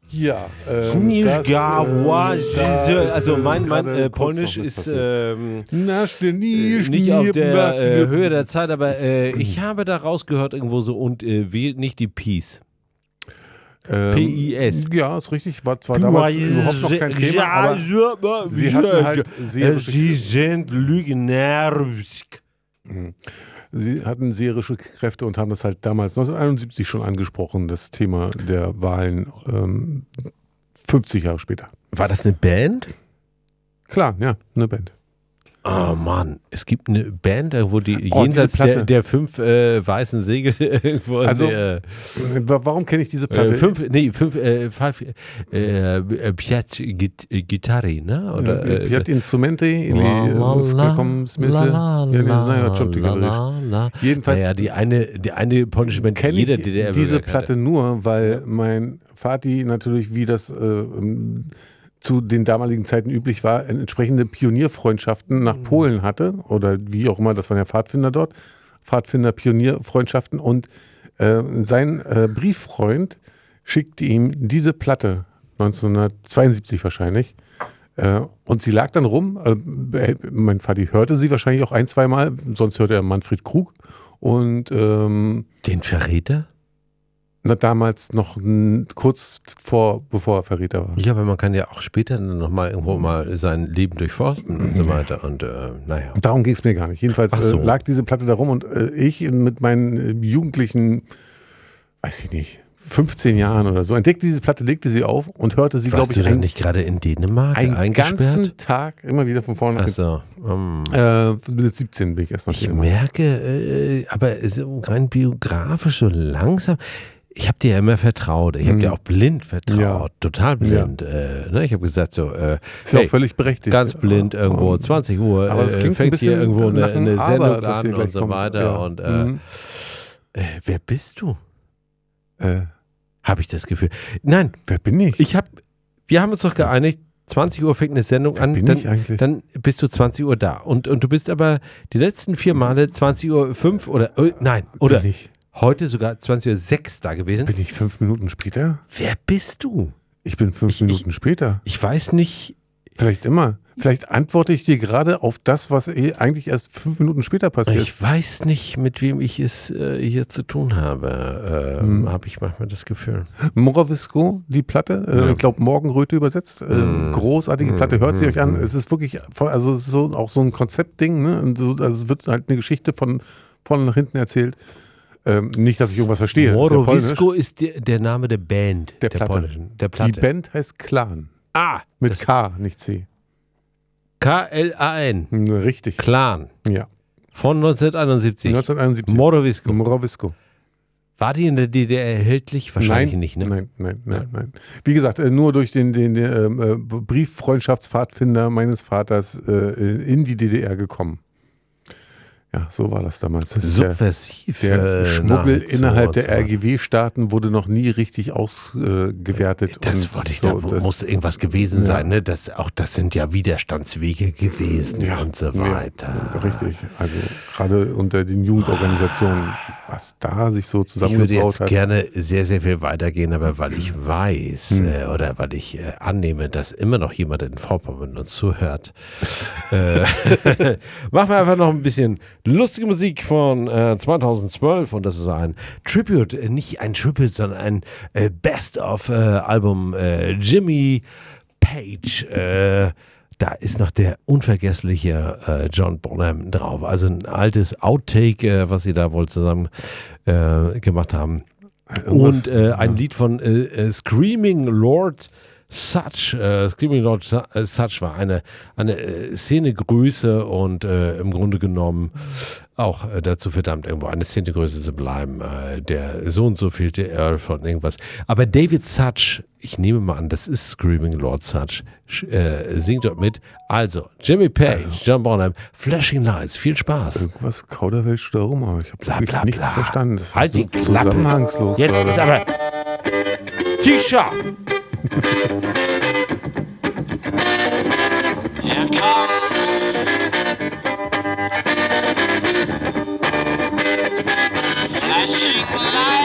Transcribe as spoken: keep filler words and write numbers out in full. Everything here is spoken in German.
Ja, ähm, das, äh, da also ist, mein, äh, mein gerade äh, kurz Polnisch noch was ist passiert. ähm, Na, schnell, nie, äh, nicht auf schnipp, der mach, äh, schnipp. Höhe der Zeit, aber äh, ich habe da rausgehört irgendwo so und äh, wählt nicht die Peace. Ähm, P I S. Ja, ist richtig. War zwar damals überhaupt noch kein Thema, aber sie hatten halt serische, Sie sind Lügner. sie hatten serische Kräfte und haben das halt damals neunzehnhunderteinundsiebzig schon angesprochen, das Thema der Wahlen, ähm, fünfzig Jahre später. War das eine Band? Klar, ja, eine Band. Oh Mann, es gibt eine Band, wo die Oh, jenseits diese Platte. der, der fünf äh, weißen Segel irgendwo Also, der, Wa- Warum kenne ich diese Platte? äh, fünf, nee, fünf, äh, five, äh, äh, Piat Git- äh, Gitarri, ne? Oder, Ja, äh, Piat Instrumente, ili La, la, la, kom smysle. la, Ja, nie znają, la, o czym ty la, gadasz. la, la. Jedenfalls Naja, die eine, die eine polnische Band, die kenne jeder ich D D R diese Bürger Platte kannte. nur, weil mein Vati natürlich, wie das äh, ähm, zu den damaligen Zeiten üblich war, entsprechende Pionierfreundschaften nach Polen hatte oder wie auch immer, das waren ja Pfadfinder dort, Pfadfinder, Pionierfreundschaften und äh, sein äh, Brieffreund schickte ihm diese Platte, neunzehnhundertzweiundsiebzig wahrscheinlich, äh, und sie lag dann rum, äh, mein Vati hörte sie wahrscheinlich auch ein, zwei Mal, sonst hörte er Manfred Krug und ähm, Den Verräter? na, damals noch n, kurz vor, bevor er Verräter war. Ja, aber man kann ja auch später nochmal irgendwo mal sein Leben durchforsten und so weiter und äh, naja. Und darum ging es mir gar nicht. Jedenfalls Ach so. äh, lag diese Platte da rum und äh, ich mit meinen äh, jugendlichen, weiß ich nicht, fünfzehn Jahren oder so, entdeckte diese Platte, legte sie auf und hörte sie, glaube Warst ich, du denn ein, nicht gerade in Dänemark einen eingesperrt? ganzen Tag immer wieder von vorne nach Achso. Um. hinten. Äh, mit siebzehn bin ich erst noch Ich merke, äh, aber so rein biografisch so langsam, ich habe dir ja immer vertraut, ich habe Mhm. dir auch blind vertraut, Ja. total blind. Äh, ne? Ich habe gesagt so, äh, Ist ja hey, auch völlig berechtigt. ganz blind irgendwo, Ähm, zwanzig Uhr, aber das äh, klingt ein fängt hier bisschen irgendwo eine, nach einem eine Aber, Sendung das hier an gleich und so kommt. weiter. Ja. Und äh, Mhm. äh, wer bist du? Äh, Habe ich das Gefühl. Nein, wer bin ich? ich habe, wir haben uns doch geeinigt, zwanzig Uhr fängt eine Sendung wer an, bin dann, ich eigentlich? dann bist du zwanzig Uhr da. Und, und du bist aber die letzten vier Male zwanzig Uhr fünf oder, äh, nein, oder bin ich, heute sogar zwanzig Uhr sechs da gewesen. bin ich fünf Minuten später? Wer bist du? Ich bin fünf Ich- Minuten später. Ich weiß nicht. Vielleicht immer. Vielleicht antworte ich dir gerade auf das, was eh eigentlich erst fünf Minuten später passiert. Ich weiß nicht, mit wem ich es äh, hier zu tun habe. Ähm, Hm. Habe ich manchmal das Gefühl. Morawisko, die Platte, äh, Ja. ich glaube Morgenröte übersetzt, äh, Mm. großartige Platte, hört sie Mm, euch an. mm. Es ist wirklich, voll- also es ist so, auch so ein Konzeptding, ne? Und so, also es wird halt eine Geschichte von vorne nach hinten erzählt. Ähm, nicht, dass ich irgendwas verstehe. das ist ja polnisch. Morowisko ist der, der Name der Band. Der Platte. polnischen. Der Platte. Die Band heißt Clan. Ah, Mit das- K, nicht C. K L A N. Hm, Richtig. Clan. Ja. Von neunzehnhunderteinundsiebzig. neunzehnhunderteinundsiebzig. Morowisko. Morawisko. War die in der D D R erhältlich? Wahrscheinlich nein, nicht, ne? Nein, nein, nein, nein. Wie gesagt, äh, nur durch den, den, den ähm, äh, Brieffreundschaftspfadfinder meines Vaters äh, in die D D R gekommen. Ja, so war das damals. Der, Subversiv. der äh, Schmuggel nahezu innerhalb und der so. R G W-Staaten wurde noch nie richtig ausgewertet. Das und wollte ich, so, da das- muss irgendwas gewesen Ja. sein, ne? Das, auch das sind ja Widerstandswege gewesen Ja, und so ja, weiter. richtig. Also gerade unter den Jugendorganisationen, was da sich so Ich würde zusammengebraut jetzt hat. gerne sehr, sehr viel weitergehen, aber weil ich weiß Hm. äh, oder weil ich äh, annehme, dass immer noch jemand in Vorpommern uns zuhört, äh, machen wir einfach noch ein bisschen lustige Musik von äh, zweitausendzwölf und das ist ein Tribute, äh, nicht ein Tribute, sondern ein äh, Best-of-Album äh, Jimmy Page. Äh, da ist noch der unvergessliche äh, John Bonham drauf. Also ein altes Outtake, äh, was sie da wohl zusammen äh, gemacht haben. Irgendwas- Und äh, ein Lied von äh, äh, Screaming Lord Such. Äh, Screaming Lord Su- äh, Such war eine, eine äh, Szenegröße und äh, im Grunde genommen auch äh, dazu verdammt, irgendwo eine Szenegröße zu bleiben. Äh, der so und so fehlte Earl von irgendwas. Aber David Such, ich nehme mal an, das ist Screaming Lord Such, sch- äh, singt dort mit. Also, Jimmy Page, John Bonham, Flashing Lights, viel Spaß. Irgendwas kauderwelsch da rum, aber ich habe Bla, wirklich bla, nichts bla. verstanden. Das Halt war die so Klappe. zusammenhangslos Jetzt gerade. ist aber Tisha. Here comes flashing lights.